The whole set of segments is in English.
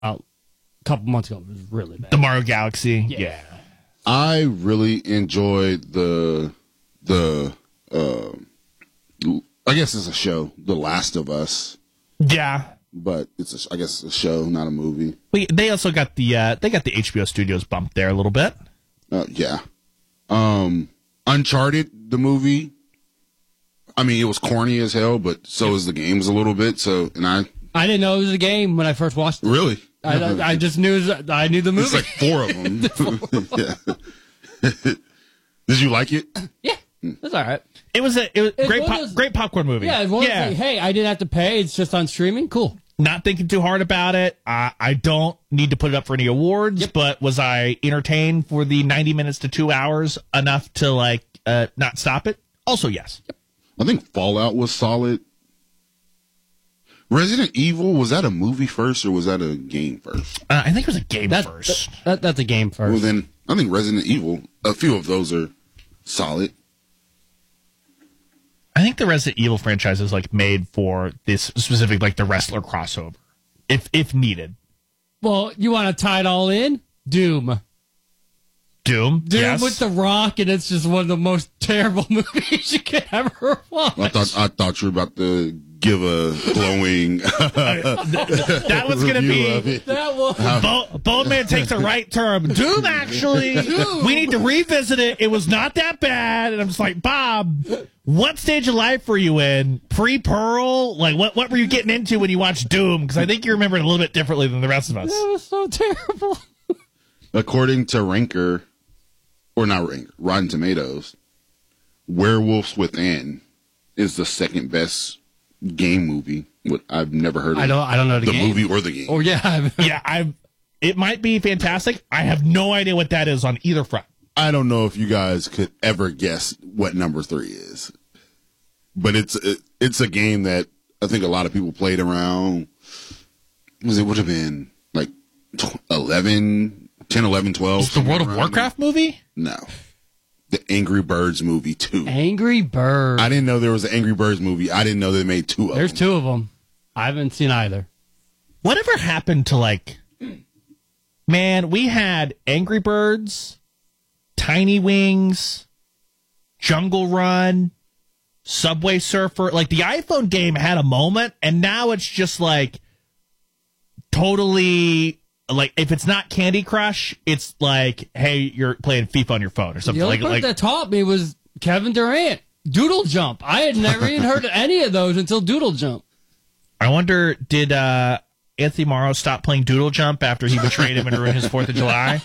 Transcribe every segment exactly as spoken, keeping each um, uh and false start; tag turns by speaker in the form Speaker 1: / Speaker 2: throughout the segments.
Speaker 1: a couple months ago. It was really bad.
Speaker 2: The Mario Galaxy.
Speaker 1: Yeah.
Speaker 2: yeah.
Speaker 3: I really enjoyed the the uh, I guess it's a show, The Last of Us.
Speaker 2: Yeah.
Speaker 3: But it's a, I guess a show, not a movie.
Speaker 2: We, they also got the uh, they got the H B O Studios bump there a little bit.
Speaker 3: Uh, yeah. Um, Uncharted, the movie. I mean, it was corny as hell, but so yep. is the games a little bit. So, and I
Speaker 1: I didn't know it was a game when I first watched it.
Speaker 3: Really?
Speaker 1: I, I, I just knew it was, I knew the movie.
Speaker 3: It's like four of them. yeah. Did you like it?
Speaker 1: Yeah, that's all right.
Speaker 2: It was a it was
Speaker 1: It's
Speaker 2: great
Speaker 1: one of
Speaker 2: pop,
Speaker 1: those-
Speaker 2: great popcorn movie.
Speaker 1: Yeah, it was
Speaker 2: yeah.
Speaker 1: like, hey, I didn't have to pay. It's just on streaming. Cool.
Speaker 2: Not thinking too hard about it. Uh, I don't need to put it up for any awards,
Speaker 1: Yep.
Speaker 2: but was I entertained for the ninety minutes to two hours enough to like uh, not stop it? Also, yes. Yep.
Speaker 3: I think Fallout was solid. Resident Evil, was that a movie first or was that a game first?
Speaker 2: Uh, I think it was a game
Speaker 1: That,
Speaker 2: first.
Speaker 1: that, that's a game first.
Speaker 3: Well, then I think Resident Evil, a few of those are solid.
Speaker 2: I think the Resident Evil franchise is like made for this specific, like the wrestler crossover, if if needed.
Speaker 1: Well, you want to tie it all in? Doom.
Speaker 2: Doom,
Speaker 1: Doom
Speaker 2: yes.
Speaker 1: with The Rock, and it's just one of the most terrible movies you could ever watch.
Speaker 3: I thought I thought you were about to give a glowing
Speaker 2: that was going to
Speaker 3: review of
Speaker 2: be.
Speaker 3: it.
Speaker 1: That was
Speaker 2: Bo- Boatman takes the right term. Doom, actually, we need to revisit it. It was not that bad. And I'm just like, Bob, what stage of life were you in? Pre-Pearl? Like, what, what were you getting into when you watched Doom? Because I think you remember it a little bit differently than the rest of us.
Speaker 1: that was so terrible.
Speaker 3: According to Ranker, or not Ranker, Rotten Tomatoes, Werewolves Within is the second best game movie. What I've never heard of.
Speaker 1: I don't. I don't know the,
Speaker 3: the
Speaker 1: game.
Speaker 3: movie or the game.
Speaker 1: Oh yeah.
Speaker 2: Yeah, I. It might be fantastic. I have no idea what that is on either front.
Speaker 3: I don't know if you guys could ever guess what number three is, but it's it, it's a game that I think a lot of people played around. Was it would have been like eleven, ten, eleven, twelve?
Speaker 2: Is the World of
Speaker 3: around
Speaker 2: Warcraft movie?
Speaker 3: No, the Angry Birds movie two.
Speaker 1: Angry Bird.
Speaker 3: I didn't know there was an Angry Birds movie. I didn't know they made two of
Speaker 1: There's
Speaker 3: them.
Speaker 1: two of them. I haven't seen either.
Speaker 2: Whatever happened to like, man, we had Angry Birds, Tiny Wings, Jungle Run, Subway Surfer. Like the iPhone game had a moment, and now it's just like totally like if it's not Candy Crush, it's like, hey, you're playing FIFA on your phone or something.
Speaker 1: The only
Speaker 2: like,
Speaker 1: person
Speaker 2: like
Speaker 1: that taught me was Kevin Durant. Doodle Jump. I had never even heard of any of those until Doodle Jump.
Speaker 2: I wonder, did uh, Anthony Morrow stop playing Doodle Jump after he betrayed him and ruined his fourth of July?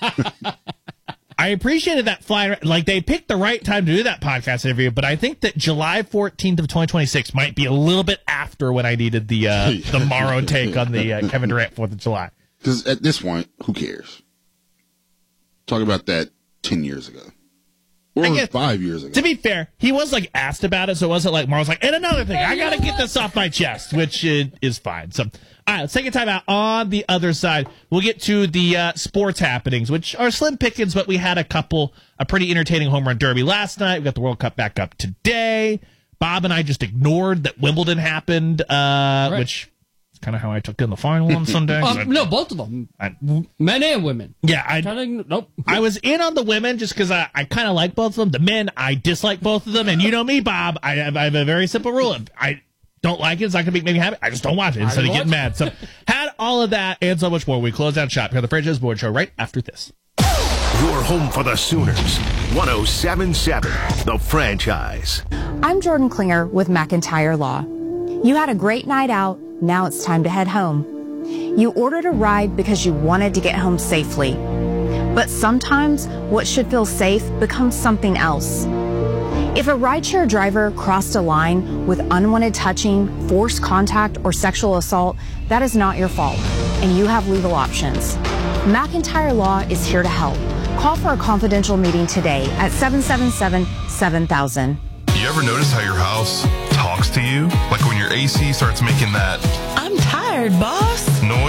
Speaker 2: I appreciated that fly. Like, they picked the right time to do that podcast interview, but I think that July fourteenth of twenty twenty-six might be a little bit after when I needed the uh, the Morrow take on the uh, Kevin Durant fourth of July.
Speaker 3: Because at this point, who cares? Talk about that ten years ago. Or
Speaker 2: I guess-
Speaker 3: five years ago.
Speaker 2: To be fair, he was like asked about it, so it wasn't like Morrow's like, and another thing, I got to get this off my chest, which is, is fine. So, all right, let's take a time out. On the other side, we'll get to the uh, sports happenings, which are slim pickings, but we had a couple, a pretty entertaining home run derby last night. We got the World Cup back up today. Bob and I just ignored that Wimbledon happened, uh,
Speaker 1: Right.
Speaker 2: which is kind of how I took in the final on Sunday.
Speaker 1: Um, no, both of them.
Speaker 2: I-
Speaker 1: Men and women.
Speaker 2: yeah, I
Speaker 1: Kinda, nope.
Speaker 2: I was in on the women just because I, I kind of like both of them. The men, I dislike both of them. And you know me, Bob. I have, I have a very simple rule. If I don't like it, it's not going to make me happy. I just don't watch it instead of
Speaker 1: watch
Speaker 2: getting
Speaker 1: it.
Speaker 2: mad. So, had all of that and so much more. We close down shop here on the Franchise Board Show right after this.
Speaker 4: Your home for the Sooners. one oh seven point seven, The Franchise.
Speaker 5: I'm Jordan Klinger with McIntyre Law. You had a great night out. Now it's time to head home. You ordered a ride because you wanted to get home safely. But sometimes what should feel safe becomes something else. If a rideshare driver crossed a line with unwanted touching, forced contact, or sexual assault, that is not your fault, and you have legal options. McIntyre Law is here to help. Call for a confidential meeting today at seven seven seven, seven thousand.
Speaker 6: You ever notice how your house talks to you? Like when your A C starts making that
Speaker 7: I'm tired, boss.
Speaker 6: noise?